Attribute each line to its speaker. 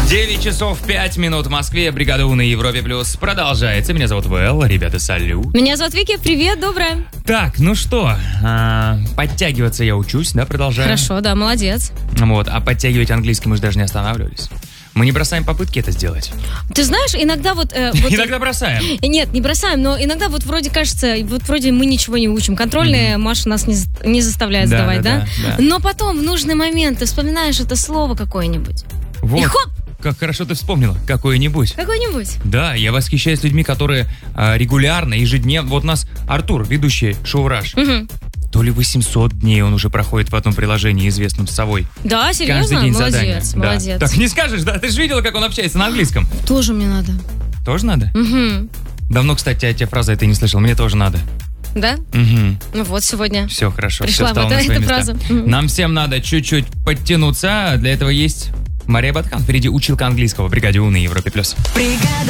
Speaker 1: 9 часов 5 минут в Москве. Бригада У на Европе Плюс продолжается. Меня зовут Вэл. Ребята, салют.
Speaker 2: Меня зовут Вики. Привет, доброе.
Speaker 1: Так, ну что, подтягиваться я учусь, да, продолжаю.
Speaker 2: Хорошо, да, молодец.
Speaker 1: Вот, а подтягивать английский мы же даже не останавливались. Мы не бросаем попытки это сделать.
Speaker 2: Ты знаешь, иногда вот...
Speaker 1: Иногда бросаем.
Speaker 2: Нет, не бросаем, но иногда вот вроде кажется, вот вроде мы ничего не учим. Контрольные Маша нас не заставляет сдавать, да? Но потом в нужный момент ты вспоминаешь это слово какое-нибудь.
Speaker 1: Вот.
Speaker 2: И хоп!
Speaker 1: Как хорошо ты вспомнила. Какое-нибудь.
Speaker 2: Какой-нибудь.
Speaker 1: Да, я восхищаюсь людьми, которые регулярно, ежедневно... Вот у нас Артур, ведущий шоу «Раш». То ли 800 дней он уже проходит в одном приложении, известном «Совой».
Speaker 2: Да, серьезно?
Speaker 1: Каждый день
Speaker 2: молодец,
Speaker 1: задания.
Speaker 2: молодец.
Speaker 1: Да. Так не скажешь, да? Ты же видела, как он общается на английском.
Speaker 2: Тоже мне надо.
Speaker 1: Тоже надо?
Speaker 2: Угу.
Speaker 1: Давно, кстати, я тебе фразы этой не слышал. Мне тоже надо.
Speaker 2: Да?
Speaker 1: Угу.
Speaker 2: Ну вот, сегодня
Speaker 1: Все хорошо.
Speaker 2: пришла
Speaker 1: все стало на свои
Speaker 2: эта
Speaker 1: места.
Speaker 2: фраза.
Speaker 1: Нам всем надо чуть-чуть подтянуться. Для этого есть Мария Батхан. Впереди училка английского в бригаде У на Европе+.